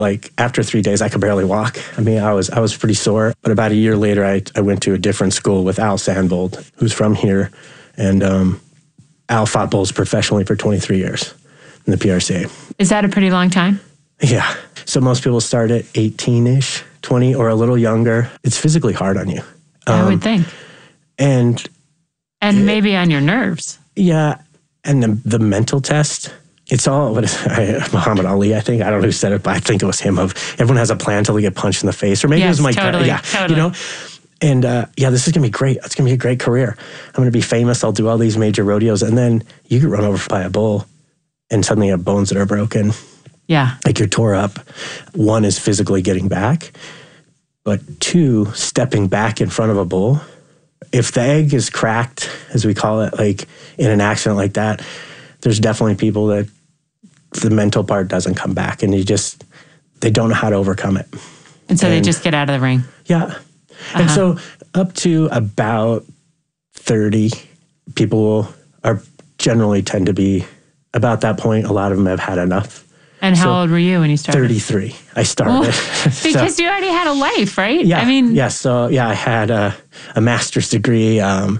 Like after 3 days, I could barely walk. I mean, I was pretty sore. But about a year later, I went to a different school with Al Sandvold, who's from here. And Al fought bulls professionally for 23 years in the PRCA. Is that a pretty long time? Yeah. So most people start at 18-ish, 20 or a little younger. It's physically hard on you. I would think. And maybe on your nerves. Yeah. And the mental test, it's all, Muhammad Ali, I think. I don't know who said it, but I think it was him of everyone has a plan until they get punched in the face. Or maybe it was Mike Totally. You know? And this is going to be great. It's going to be a great career. I'm going to be famous. I'll do all these major rodeos. And then you get run over by a bull and suddenly you have bones that are broken. Yeah. Like you're tore up. One is physically getting back, but two, stepping back in front of a bull. If the egg is cracked, as we call it, like in an accident like that, there's definitely people that the mental part doesn't come back and they don't know how to overcome it. And so they just get out of the ring. Yeah. And so up to about 30 people are generally tend to be about that point. A lot of them have had enough. And how old were you when you started? 33. I started. Well, because you already had a life, right? Yeah. I mean, I had a master's degree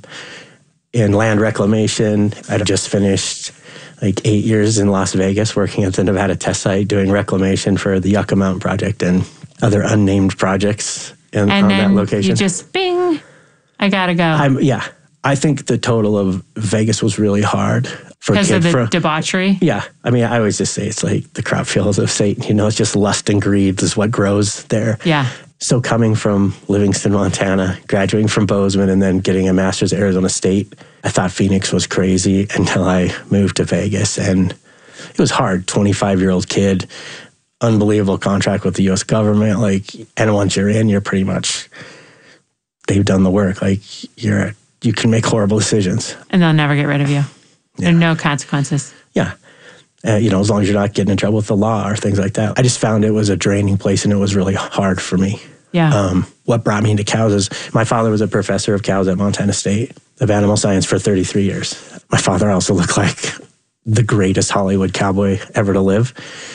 in land reclamation. I'd just finished like 8 years in Las Vegas working at the Nevada test site doing reclamation for the Yucca Mountain Project and other unnamed projects on that location. You just bing, I gotta go. I think the total of Vegas was really hard for because of the debauchery. Yeah, I mean, I always just say it's like the crop fields of Satan. You know, it's just lust and greed is what grows there. Yeah. So coming from Livingston, Montana, graduating from Bozeman, and then getting a master's at Arizona State, I thought Phoenix was crazy until I moved to Vegas, and it was hard. 25-year-old kid, unbelievable contract with the U.S. government. And once you're in, you're pretty much they've done the work. Like you can make horrible decisions, and they'll never get rid of you. Yeah. There are no consequences. Yeah. As long as you're not getting in trouble with the law or things like that. I just found it was a draining place and it was really hard for me. Yeah. What brought me into cows is my father was a professor of cows at Montana State of animal science for 33 years. My father also looked like the greatest Hollywood cowboy ever to live.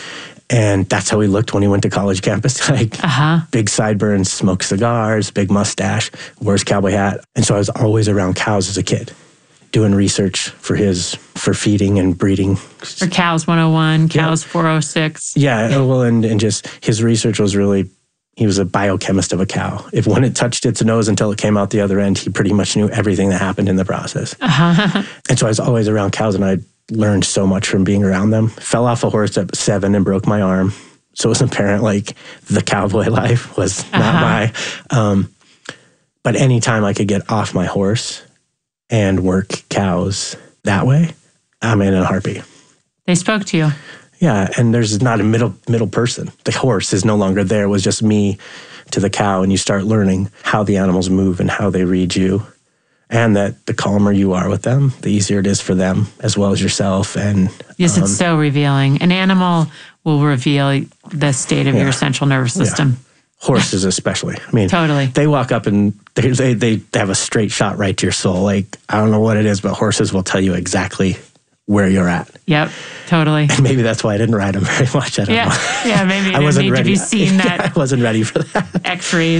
And that's how he looked when he went to college campus. Big sideburns, smoked cigars, big mustache, wears cowboy hat. And so I was always around cows as a kid, doing research for feeding and breeding. For Cows 101, Cows 406. Yeah, well, and just his research was really, he was a biochemist of a cow. When it touched its nose until it came out the other end, he pretty much knew everything that happened in the process. And so I was always around cows and I learned so much from being around them. Fell off a horse at 7 and broke my arm. So it was apparent the cowboy life was not my, but anytime I could get off my horse and work cows that way, I'm in a heartbeat. They spoke to you. Yeah, and there's not a middle person. The horse is no longer there. It was just me to the cow, and you start learning how the animals move and how they read you, and that the calmer you are with them, the easier it is for them as well as yourself. And yes, it's so revealing. An animal will reveal the state of your central nervous system. Yeah. Horses especially. I mean, totally. They walk up and they have a straight shot right to your soul. I don't know what it is, but horses will tell you exactly where you're at. Yep, totally. And maybe that's why I didn't ride them very much. I don't know. Yeah, maybe you didn't need to be seen that. I wasn't ready for that. X-rayed.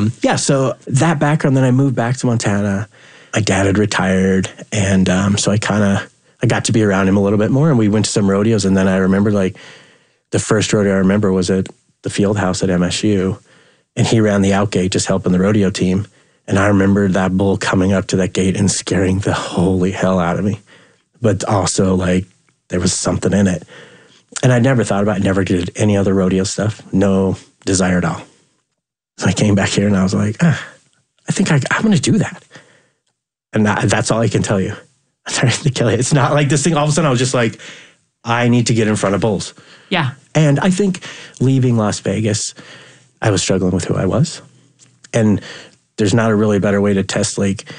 So that background, then I moved back to Montana. My dad had retired, and so I got to be around him a little bit more, and we went to some rodeos, and then I remember the first rodeo I remember was at the field house at MSU, and he ran the out gate just helping the rodeo team. And I remember that bull coming up to that gate and scaring the holy hell out of me. But also there was something in it. And I never thought about it, never did any other rodeo stuff, no desire at all. So I came back here and I was like, I think I'm going to do that. And that's all I can tell you. I'm sorry to kill you. It's not like this thing, all of a sudden I was just like, I need to get in front of bulls. Yeah. And I think leaving Las Vegas, I was struggling with who I was. And there's not a really better way to test,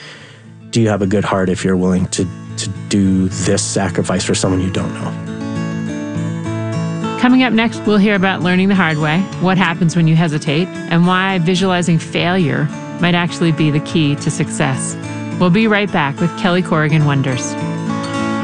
do you have a good heart if you're willing to do this sacrifice for someone you don't know? Coming up next, we'll hear about learning the hard way, what happens when you hesitate, and why visualizing failure might actually be the key to success. We'll be right back with Kelly Corrigan Wonders.